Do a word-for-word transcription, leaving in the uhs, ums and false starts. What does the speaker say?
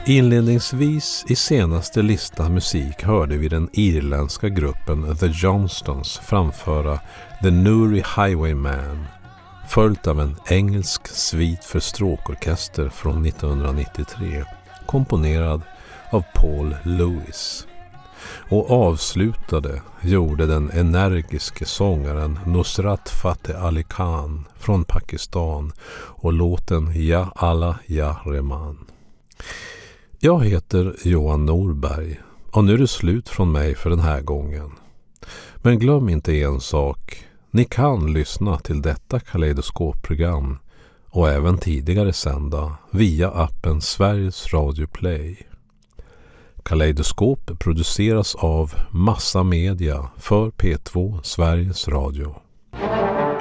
Inledningsvis i senaste listan musik hörde vi den irländska gruppen The Johnstones framföra The Newry Highwayman, följt av en engelsk svit för stråkorkester från nittonhundranittiotre, komponerad av Paul Lewis. Och avslutade gjorde den energiske sångaren Nusrat Fateh Ali Khan från Pakistan och låten Ja Allah Ja Rehman. Jag heter Johan Norberg och nu är det slut från mig för den här gången. Men glöm inte en sak, ni kan lyssna till detta Kaleidoskop-program och även tidigare sända via appen Sveriges Radio Play. Kaleidoskop produceras av Massa Media för P två Sveriges Radio.